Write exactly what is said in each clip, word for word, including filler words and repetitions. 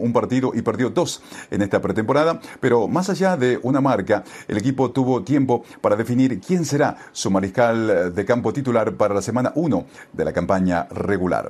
un partido y perdió dos en esta pretemporada, pero más allá de una marca, el equipo tuvo tiempo para definir quién será su mariscal de campo titular para la semana uno de la campaña regular.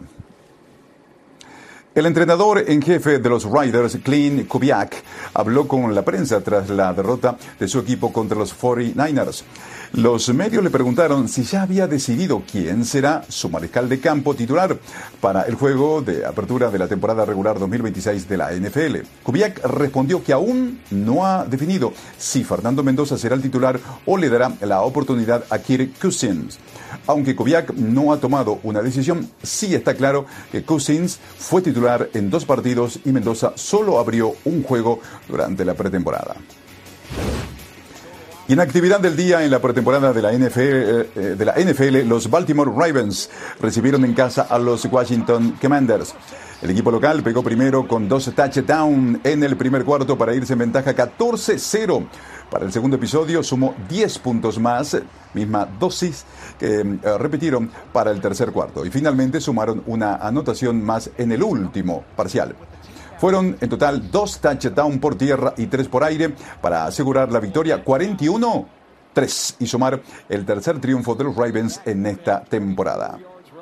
El entrenador en jefe de los Raiders, Clint Kubiak, habló con la prensa tras la derrota de su equipo contra los cuarenta y nueve ers. Los medios le preguntaron si ya había decidido quién será su mariscal de campo titular para el juego de apertura de la temporada regular dos mil veintiséis de la N F L. Kubiak respondió que aún no ha definido si Fernando Mendoza será el titular o le dará la oportunidad a Kirk Cousins. Aunque Kubiak no ha tomado una decisión, sí está claro que Cousins fue titular en dos partidos y Mendoza solo abrió un juego durante la pretemporada. Y en actividad del día en la pretemporada de la N F L, eh, de la N F L, los Baltimore Ravens recibieron en casa a los Washington Commanders. El equipo local pegó primero con dos touchdowns en el primer cuarto para irse en ventaja catorce cero. Para el segundo episodio sumó diez puntos más, misma dosis que eh, repitieron para el tercer cuarto. Y finalmente sumaron una anotación más en el último parcial. Fueron en total dos touchdowns por tierra y tres por aire para asegurar la victoria cuarenta y uno a tres y sumar el tercer triunfo de los Ravens en esta temporada.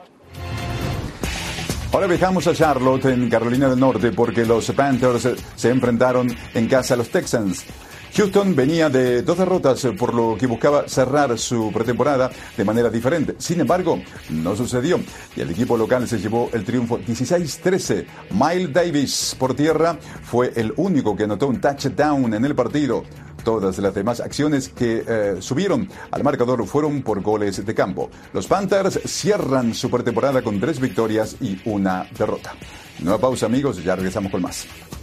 Ahora viajamos a Charlotte, en Carolina del Norte, porque los Panthers se enfrentaron en casa a los Texans. Houston venía de dos derrotas, por lo que buscaba cerrar su pretemporada de manera diferente. Sin embargo, no sucedió y el equipo local se llevó el triunfo dieciséis trece. Miles Davis por tierra fue el único que anotó un touchdown en el partido. Todas las demás acciones que eh, subieron al marcador fueron por goles de campo. Los Panthers cierran su pretemporada con tres victorias y una derrota. Nueva pausa, amigos, ya regresamos con más.